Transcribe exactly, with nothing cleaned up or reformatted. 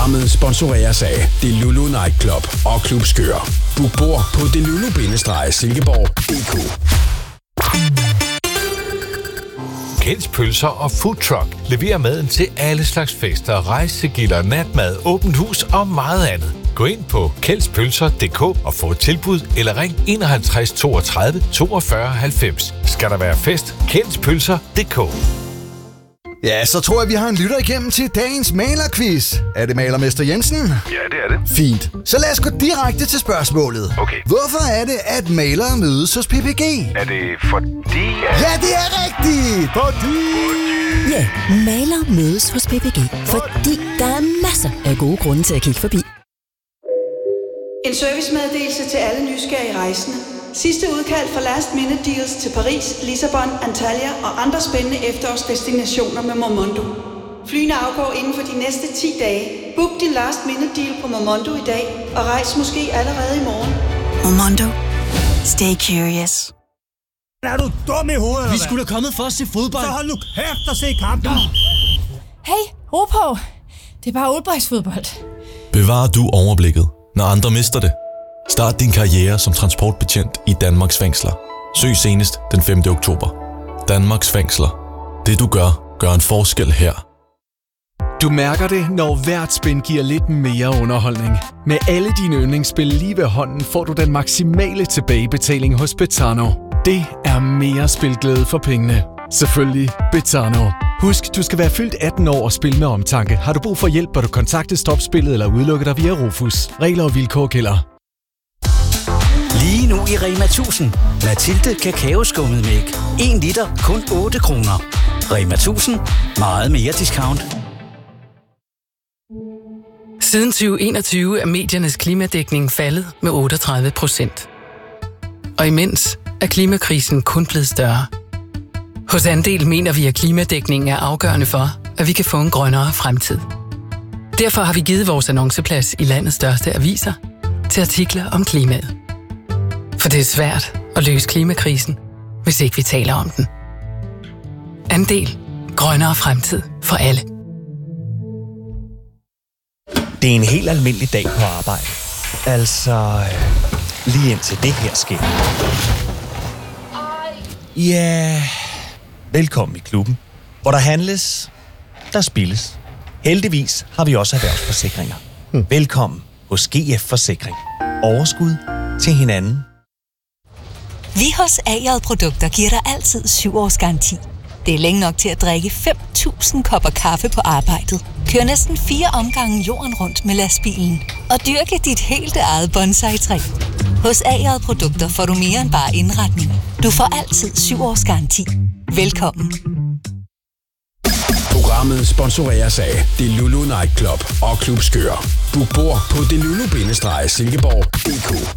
Programmet sponsoreres af Delulu Nightclub og Klub Skør. Book bord på delulu-silkeborg punktum d k. Kjelds Pølser og Food Truck leverer maden til alle slags fester, rejsegilder, natmad, åbent hus og meget andet. Gå ind på kjeldspølser punktum d k og få et tilbud, eller ring enoghalvtreds toogtredive toogfyrre halvfems. Skal der være fest? Kjelds Pølser punktum d k. Ja, så tror jeg, vi har en lytter igennem til dagens malerquiz. Er det malermester Jensen? Ja, det er det. Fint. Så lad os gå direkte til spørgsmålet. Okay. Hvorfor er det, at malere mødes hos P P G? Er det fordi... At... Ja, det er rigtigt! Fordi... Ja, malere mødes hos P P G, fordi der er masser af gode grunde til at kigge forbi. En servicemeddelelse til alle nysgerrige rejsende. Sidste udkald for last minute deals til Paris, Lissabon, Antalya og andre spændende efterårsdestinationer med Momondo. Flyene afgår inden for de næste ti dage. Book din last minute deal på Momondo i dag og rejs måske allerede i morgen. Momondo. Stay curious. Er du dum i hovedet? Vi skulle da kommet for at se fodbold. Så hold nu kæft og se kampen. Hey, ro på. Det er bare oldboysfodbold. Bevar du overblikket, når andre mister det. Start din karriere som transportbetjent i Danmarks fængsler. Søg senest den femte oktober. Danmarks fængsler. Det du gør, gør en forskel her. Du mærker det, når hvert spin giver lidt mere underholdning. Med alle dine yndlingsspil lige ved hånden får du den maksimale tilbagebetaling hos Betano. Det er mere spilglæde for pengene. Selvfølgelig Betano. Husk, du skal være fyldt atten år og spille med omtanke. Har du brug for hjælp, bør du kontakte Stopspillet eller udelukke dig via Rufus. Regler og vilkår gælder. Lige nu i Rema tusind. Mathilde kakaoskummet mælk. en liter, kun otte kroner. Rema tusind. Meget mere discount. Siden tyve enogtyve er mediernes klimadækning faldet med otteogtredive procent. Og imens er klimakrisen kun blevet større. Hos Andel mener vi, at klimadækningen er afgørende for, at vi kan få en grønnere fremtid. Derfor har vi givet vores annonceplads i landets største aviser til artikler om klimaet. For det er svært at løse klimakrisen, hvis ikke vi taler om den. Andel. Grønnere fremtid for alle. Det er en helt almindelig dag på arbejde. Altså, lige indtil det her sker. Ja, yeah. Velkommen i klubben, hvor der handles, der spilles. Heldigvis har vi også erhvervsforsikringer. Hmm. Velkommen hos G F Forsikring. Overskud til hinanden. Vi hos A J Produkter giver dig altid syv års garanti. Det er længe nok til at drikke fem tusind kopper kaffe på arbejdet. Kør næsten fire omgange jorden rundt med lastbilen. Og dyrke dit helt eget bonsai-træ. Hos A J Produkter får du mere end bare indretning. Du får altid syv års garanti. Velkommen. Programmet sponsoreres af Delulu Nightclub og Klub Skør. Book bord på delulu-silkeborg punktum d k.